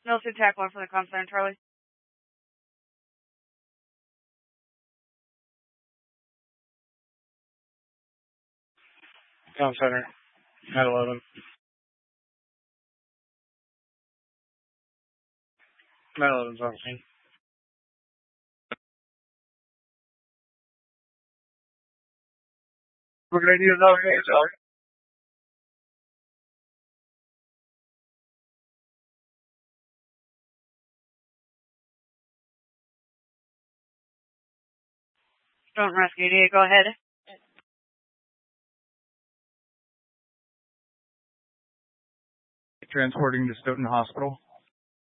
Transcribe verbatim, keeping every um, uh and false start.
Military Tac one from the comm center, Charlie. Comm center, nine eleven. nine eleven's on scene. We're going to need another name, Charlie. Don't rescue eighty-eight, go ahead. Transporting to Stoughton Hospital.